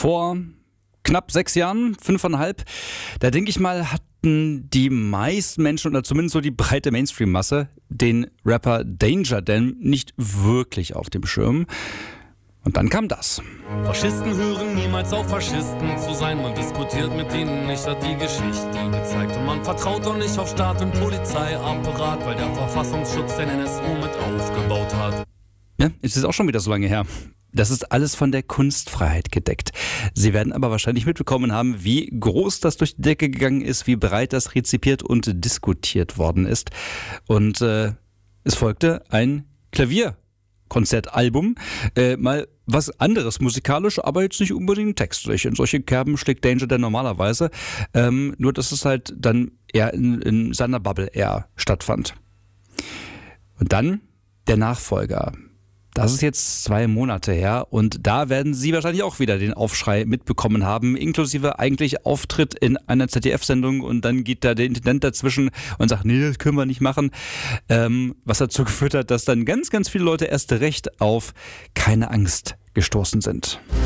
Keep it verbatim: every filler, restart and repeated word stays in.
Vor knapp sechs Jahren, fünfeinhalb, da denke ich mal, hatten die meisten Menschen oder zumindest so die breite Mainstream-Masse den Rapper Danger Dan nicht wirklich auf dem Schirm. Und dann kam das. Faschisten hören niemals auf, Faschisten zu sein. Man diskutiert mit ihnen nicht, hat die Geschichte gezeigt. Und man vertraut doch nicht auf Staat und Polizeiapparat, weil der Verfassungsschutz den N S U mit aufgebaut hat. Ja, es ist auch schon wieder so lange her. Das ist alles von der Kunstfreiheit gedeckt. Sie werden aber wahrscheinlich mitbekommen haben, wie groß das durch die Decke gegangen ist, wie breit das rezipiert und diskutiert worden ist. Und äh, es folgte ein Klavierkonzertalbum, äh, mal was anderes musikalisch, aber jetzt nicht unbedingt textlich. In solche Kerben schlägt Danger Dan normalerweise, ähm, nur dass es halt dann eher in, in seiner Bubble eher stattfand. Und dann der Nachfolger. Das ist jetzt zwei Monate her und da werden Sie wahrscheinlich auch wieder den Aufschrei mitbekommen haben, inklusive eigentlich Auftritt in einer Z D F-Sendung und dann geht da der Intendant dazwischen und sagt, nee, das können wir nicht machen. Ähm, was dazu geführt hat, dass dann ganz, ganz viele Leute erst recht auf keine Angst gestoßen sind.